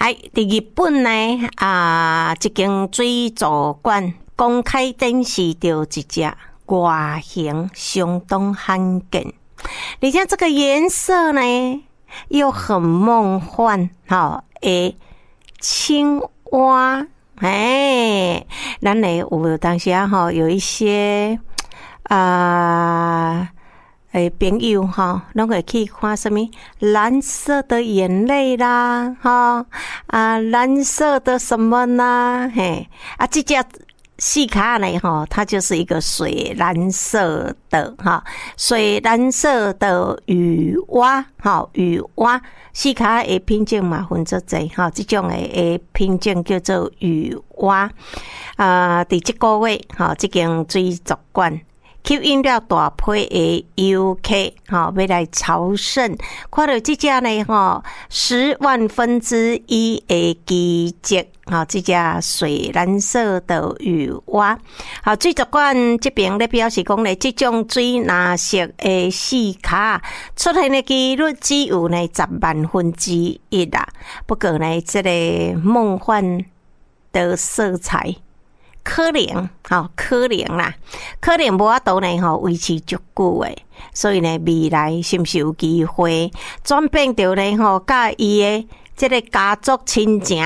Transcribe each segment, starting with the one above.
伫日本呢一间水族馆公开展示到一只外形相当罕见，而且这个颜色呢又很梦幻，诶，青蛙，咱呢有当时有一些朋友拢会去看什么蓝色的眼泪啦，蓝色的什么啦，这只细卡呢它就是一个水蓝色的水蓝色的雨蛙，雨蛙细卡的品种嘛分做侪这种的品种叫做雨蛙。伫这个月这间水族馆吸引了大批的游客要来朝圣，看到这只呢10万分之一的奇迹，这只水蓝色的雨蛙。水族馆这边咧表示讲咧，这种水蓝色的细卡出现的几率只有呢10万分之一啦。不过呢，这个梦幻的色彩可能啦，可能无法度呢维持足久的，所以呢未来是不是有机会转变到呢甲伊的这个家族亲情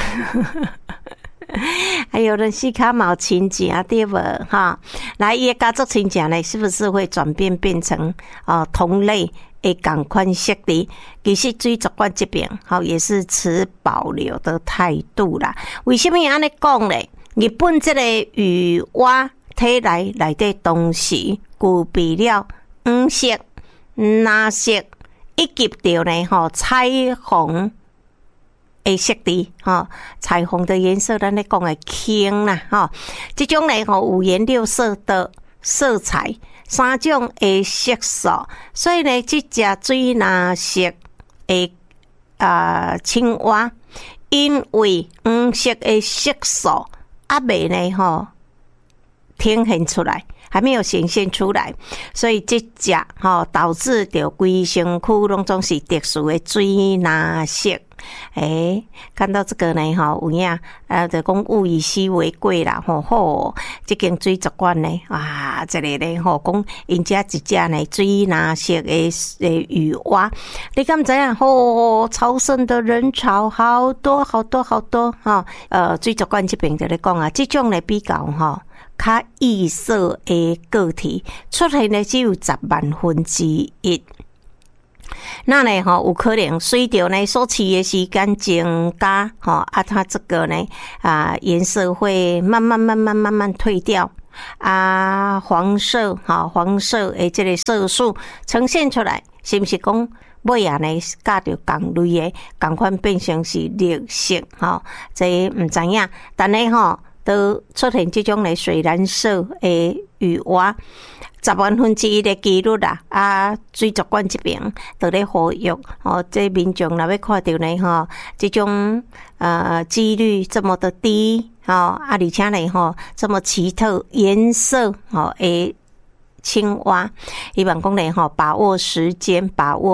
还有人细卡毛亲情对不来伊的家族亲情呢是不是会转变成同类的同款色的？其实水族馆这边也是持保留的态度啦。为什么安尼讲呢？日本这个雨蛙体内底同时具备了黄色、蓝色以及着呢彩虹的色的彩虹的颜色咱咧讲的青啦这种呢五颜六色的色彩3种的色素，所以呢这只水蓝色的青蛙因为黄色的色素未呢呈现出来，还没有显现出来，所以这只导致着规身躯拢总是特殊的水蓝色。看到这个呢有影就讲物以稀为贵啦这间水族馆呢这个呢讲因家一只呢水蓝色的雨蛙，你敢知影朝圣的人潮好多水族馆这边就咧讲这种呢比较较异色的个体出现的只有10万分之一。那呢有可能随着呢所持的时间增加它这个呢颜色会慢慢退掉黄色的这个色素呈现出来，是不是讲尾呢加着同类的同款变成是绿色这不知影，但呢都出现这种的水蓝色的雨蛙，10万分之一的几率啦水族馆这边都咧呼吁这民众若要看到呢这种几率这么的低而且呢这么奇特颜色的青蛙，希望讲呢把握时间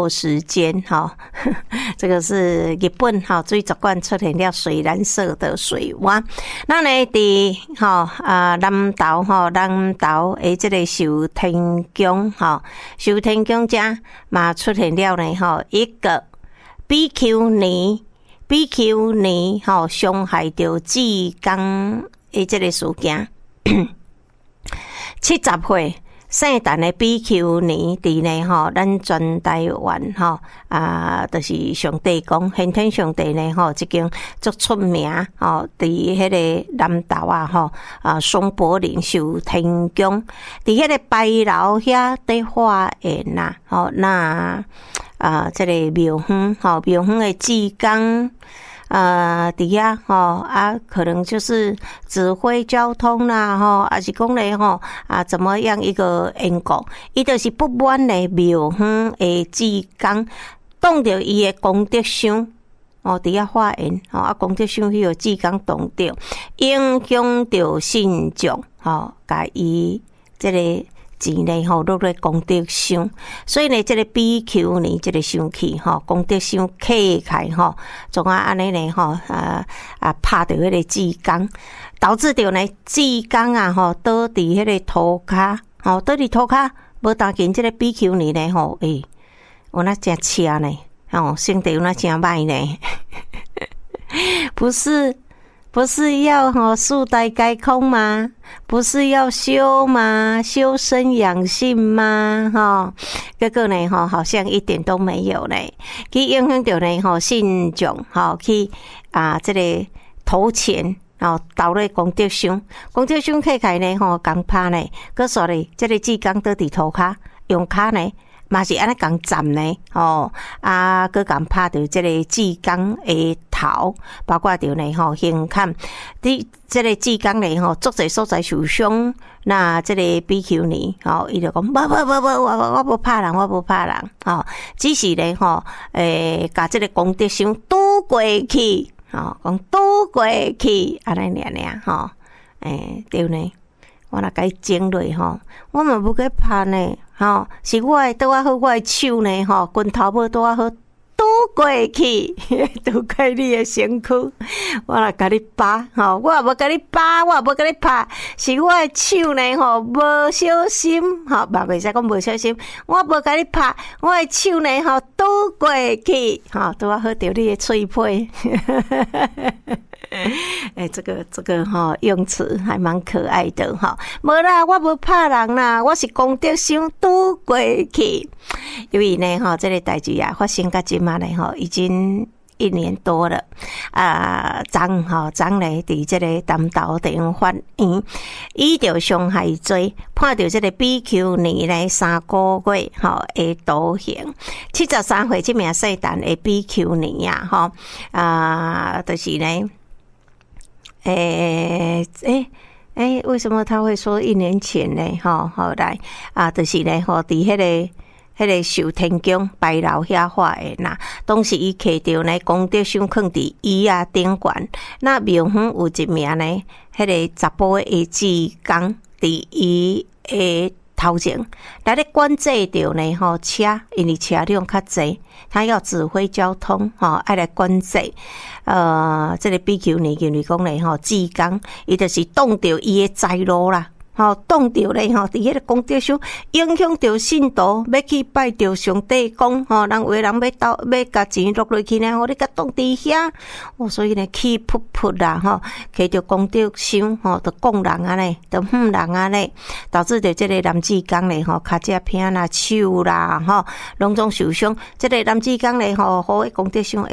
这个是日本水族馆出现了水蓝色的水蛙。那呢伫南投的这个寿天宫这嘛出现了呢一个比丘尼伤害到志工的这个事件70岁圣诞的比丘尼伫呢咱全台湾就是上帝宫先天上帝呢这间足出名伫迄个南投松柏林寿天宫伫迄个白楼遐伫化缘啦那这个庙方的志工底下可能就是指挥交通啦还是讲咧怎么样一个因果，伊就是不满咧庙方的志工当着伊的功德箱底下发言功德箱迄个志工当着影响到信众甲伊这个钱呢吼落咧功德箱，所以呢，这个比丘尼这个香气吼，功德箱起开吼，总安尼呢吼拍到迄个济公，导致着呢济公啊吼倒伫迄个涂骹，吼倒伫涂骹，无当紧这个比丘尼呢吼，有那真车呢，吼身体有那真歹呢，不是要树大该空吗？不是要修吗？修身养性吗？结果呢好像一点都没有呢，去影响到呢信众去这个投钱投入功德箱，功德箱起开呢共拍呢，佮说咧这个济公倒伫涂骹，用骹呢嘛是安尼共站呢，佮共拍到这个济公的头，包括着呢胸坎，这个济公呢足侪所在受伤，那这个比丘尼伊就讲我无拍人，我无拍人，只是呢甲这个功德箱拄过去，讲拄过去，安尼尔对呢。我若甲伊整落我嘛无甲拍呢，是我的倒啊好，我的手呢拳头无倒啊好，拄过去，拄过你的身躯，我若甲你扒，我也无甲你扒，我也无甲你拍，是我的手呢无小心，嘛袂使讲无小心，我无甲你拍，我的手呢拄过去，拄啊好着你的喙皮。这个用词还蛮可爱的无啦，我无拍人啦，我是功德箱拄过去。因为呢这个代志啊发生到今嘛呢已经1年多了昨呢伫这个南投地方法院依着伤害罪判着这个比丘尼呢3个月的徒刑。73岁这名细单的比丘尼就是呢为什么他会说1年前呢？后来就是呢伫迄个寿天宫拜楼遐画的呐，当时伊摕着呢功德箱放伫椅顶悬，那庙方有一名呢迄个查甫的济公伫伊的头前来咧管制着呢车，因为车辆较侪，他要指挥交通爱来管制。这个比丘尼讲呢济公伊就是挡着伊的财路啦，挡着咧伫迄个功德箱影响着信徒要去拜着上帝讲人有的人要甲钱落落去呢，你甲挡伫遐，所以呢气噗噗啦摕着功德箱就讲人啊呢，就人啊呢，导致着这个男济公呢脚只偏啦手啦拢总受伤。这个男济公呢好功德箱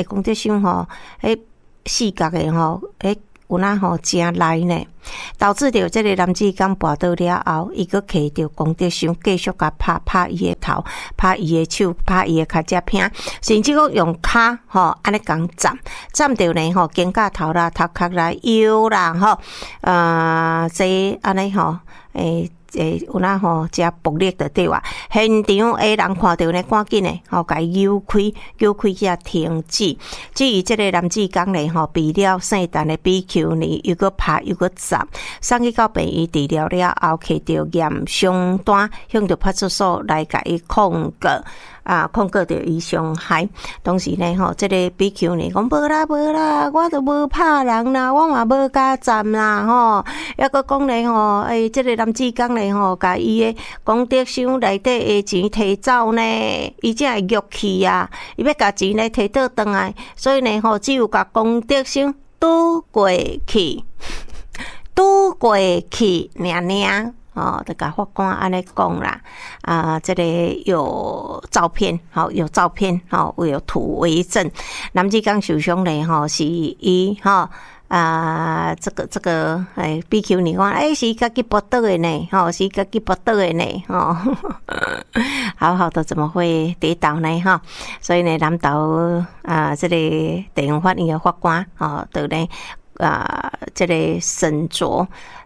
四角的有那真来呢，导致着这个男济公跋倒了后，伊佫摕着功德箱继续甲拍伊的头，拍伊的手，拍伊的脚只偏，甚至佫用骹安尼共站着呢肩胛头啦、头壳啦、腰啦这安尼有那真暴力的对话，现场的人看到呢，赶紧呢甲伊摇开才停止。至于这个男济公呢被了圣诞的比丘尼又佫拍又佫斩，送去到病院治疗了后，摕着验伤单向着派出所来甲伊控告着伊伤害。当时呢这个比丘尼讲无啦，我都无拍人啦，我嘛无甲斩啦抑佫讲呢这个男济公呢甲伊的功德箱内底的钱摕走呢，伊才会玉气啊，伊要甲钱来摕倒转来，所以呢只有甲功德箱拄过去就甲法官安尼讲啦，这个有照片，有图为证。男济公受伤呢，是伊这个比丘尼讲，是家己跋倒的呢，是家己跋倒的呢，好的怎么会跌倒呢？所以呢，南投这个地方法院的法官就呢这个沈卓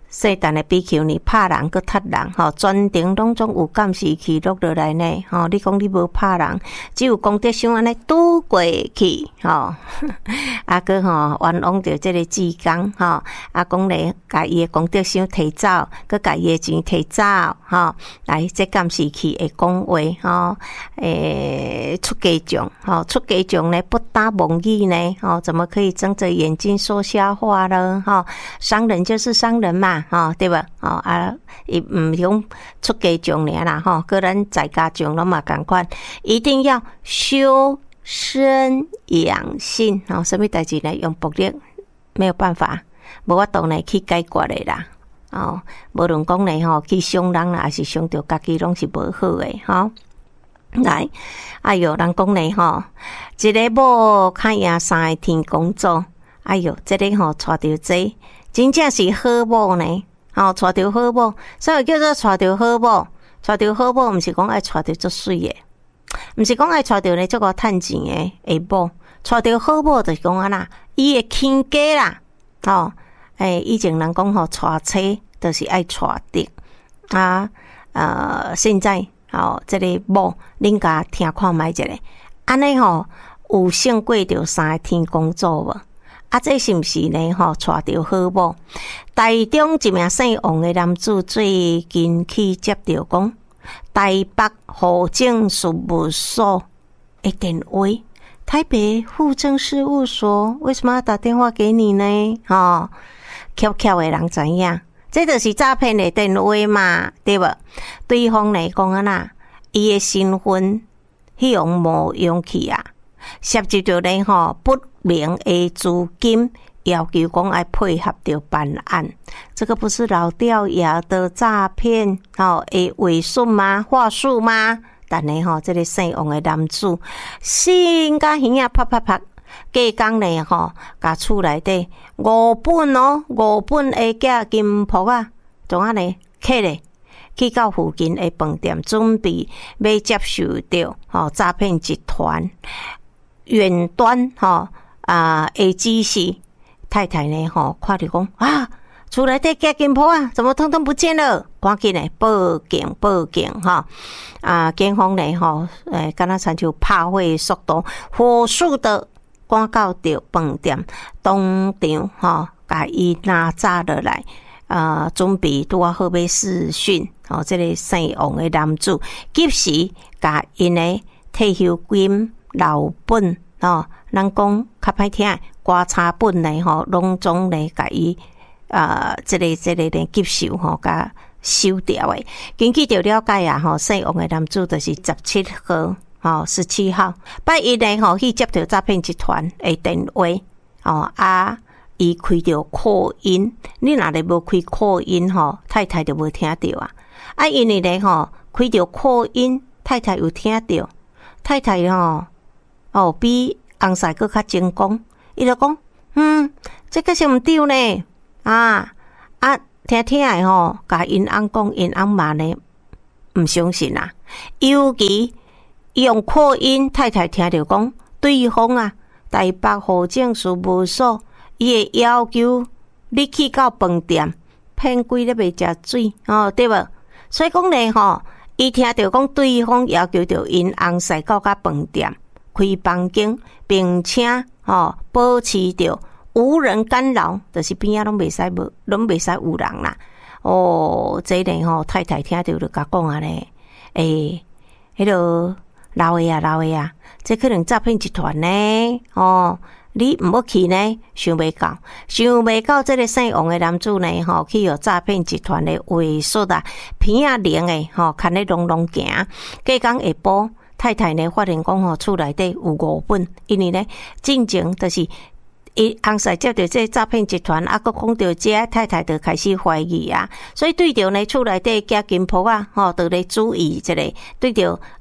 细单的比丘尼拍人佮踢人，全程拢总有监视器录落来呢。你讲你无拍人，只有功德箱安尼拄过去，啊佮冤枉着这个志工，讲咧，甲伊的功德箱摕走，佮甲伊的钱摕走，来这监视器会讲话，出家众，出家众呢不搭蒙语呢，怎么可以睁着眼睛说瞎话呢？商人就是商人嘛。对吧？伊唔用出家众尔啦，个人在家众拢嘛同款，一定要修身养性。什么代志呢？用暴力没有办法，无法度呢去解决的啦。无论讲呢去伤人啦，还是伤到家己，拢是无好的。来，哎哟，人讲呢一个某看赢三个天公祖，哎哟，这个带着这。真正是好某呢，带着好某，所以叫做带着好某。带着好某，毋是讲爱带着足水的，毋是讲爱带着呢足个趁钱的某。带着好某就是讲啊啦，伊会倾家啦，以前人讲带妻就是爱带的现在这个某，恁甲听看觅一下，安尼有胜过着三个天公祖无？这是毋是呢？带着好某，台中一名姓王的男子最近去接到讲台北户政事务所的电话，台北户政事务所为什么要打电话给你呢？巧巧的人知影，这就是诈骗的电话嘛，对无？对方来讲啊，伊的身份迄样冒用去啊，涉及着呢不明的资金，要求讲要配合着办案，这个不是老掉牙的诈骗的伪术吗？话术吗？但呢这个姓王的男子心甲耳啊啪啪啪，隔工呢甲厝内底5本的假金箔啊，怎啊呢摕咧去到附近的饭店，准备要接受到诈骗集团远端的指示。太太呢看到讲厝内底假金箔啊，怎么通通不见了？赶紧呢报警警方呢敢若参照拍火速度，火速的赶到着饭店当场甲伊拿炸落来。准备拄好要视讯这个姓王的男子，及时甲因的退休金老本人讲较歹听，刮差本呢拢总呢甲伊这个呢接受甲收掉的。根据着了解姓王的男子就是17号17号拜一呢去接到诈骗集团的电话伊开着扩音，你若咧无开扩音太太就无听到因为咧开着扩音，太太有听到，太太比翁婿佫较精讲，伊就讲这个是毋对呢听的甲因翁讲，因翁嘛呢毋相信尤其用扩音，太太听到讲对方台北户政事务所伊会要求你去到饭店骗几日袂食水对无？所以讲咧伊听到讲对方要求着因翁婿到饭店开房间，并且保持着无人干扰，就是边仔拢袂使有人啦。这咧太太听到就甲讲咧，迄个老爷这可能诈骗集团呢你毋要去呢，想袂到这个姓王的男子呢去有诈骗集团的话术片零的看咧隆隆行，隔工下晡，太太呢发现讲厝内底有5本，因为呢进前就是伊翁婿接到这诈骗集团佫讲到这，太太就开始怀疑所以对着呢厝内底假金箔就咧注意一下，对着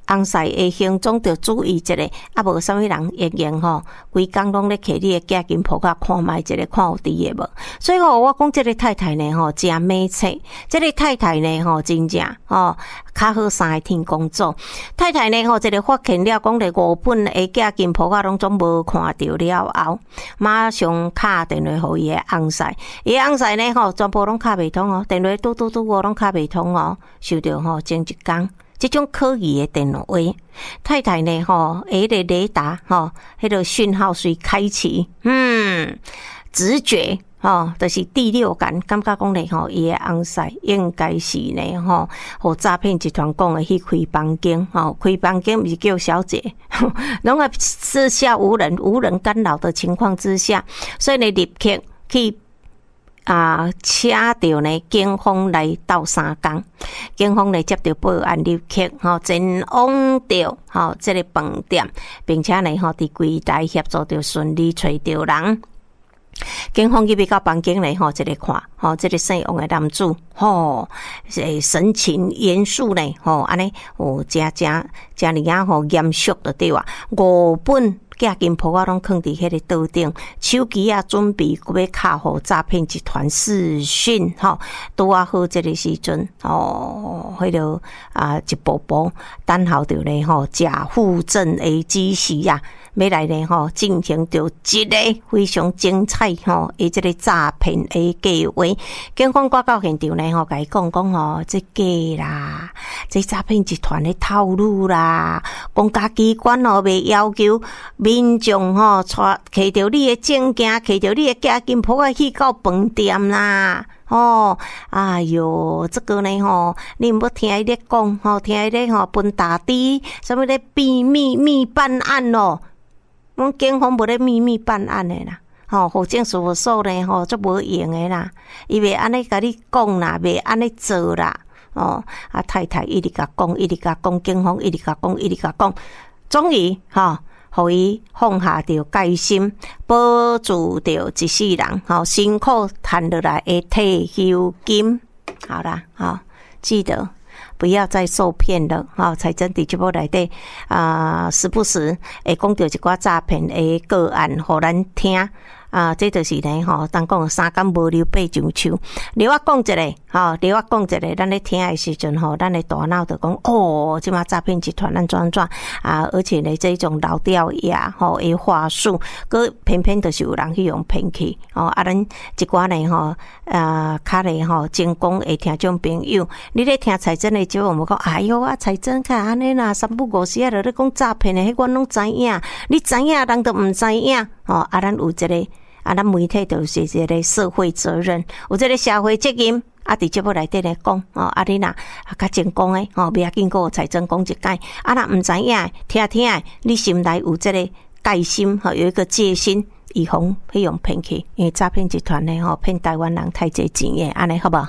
红婿的行踪着注意一下，啊无啥物人会用吼，规工拢咧摕你的价金铺甲看卖一下，看有伫诶无。所以我讲这个太太呢吼，真美册，这个太太呢吼，真正吼较好三个天工作。太太呢吼，这个发现了讲咧5本的价金铺甲拢总无看着了后，马上敲电话互伊的红婿，伊的红婿呢吼，全部拢敲袂通哦，电话嘟拢敲袂通哦，受着吼前一工。这种可疑的电话，太太呢吼，迄个雷达吼，迄个讯号随开启，直觉吼，就是第六感，感觉讲咧吼，伊的红婿应该是呢吼，互诈骗集团讲的去开房间吼，开房间毋是叫小姐，拢啊四下无人干扰的情况之下，所以呢立刻去。请到呢警方来到3工，警方呢接到报案立刻前往到这个饭店，并且呢伫柜台协助着顺利找到人。警方去到房间呢这个看这个姓王的男子神情严肃呢安尼真尔严肃就对啊，5本价金铺啊，拢放伫迄个桌顶，手机啊准备要敲互诈骗集团视讯，拄啊好这个时阵，迄个一步步等候着咧假户证的指示啊，要来咧进行着一个非常精彩伊这个诈骗的计划。警方赶到现场咧甲伊讲这假啦，这诈骗集团的套路啦，公家机关未要求。民众摕着你的证件，摕着你的价金铺啊去到饭店啦。哎哟，这个呢你毋要听伊咧讲听伊咧分大滴，什么咧秘密办案咯？阮警方无咧秘密办案的啦。户政事务所呢足无用的啦，伊袂安尼甲你讲啦，袂安尼做啦。太太一直甲讲，警方一直甲讲，终于互伊放下着戒心，保住着一世人，辛苦赚落来的退休金。好啦，记得不要再受骗了。财政伫节目内底时不时会讲到一寡诈骗的个案，互咱听。这就是呢当讲3竿无留八上树。另外讲一个，咱咧听的时阵咱的大脑就讲即马诈骗集团怎而且呢这种老掉牙的话术，佮偏偏就是有人去用骗去咱一寡呢较咧成功的听众朋友，你咧听财政的节目，我们讲哎哟财政看安尼啦，3不5时就咧讲诈骗的，迄阮拢知影，你知影人都毋知影咱有一个。咱媒体就是一个社会责任，有这个社会责任。伫节目内底来讲你若较成功诶不要紧过财政讲一解。若毋知影听你心内有这个戒心有一个戒心，以防去用骗去，因为诈骗集团呢骗台湾人太侪钱诶，安尼好无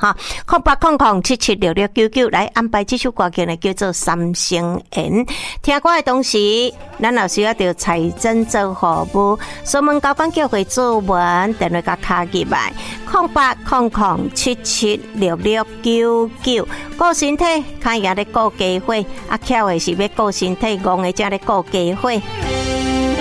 0800776699来安排这首歌曲呢，叫做《三生缘》。听歌的同时，咱也需要着财政做服务，所门交管协会主文电话甲卡入来0800776699。顾身体，看也咧顾家伙，巧的是要顾身体，戆的才咧顾家伙。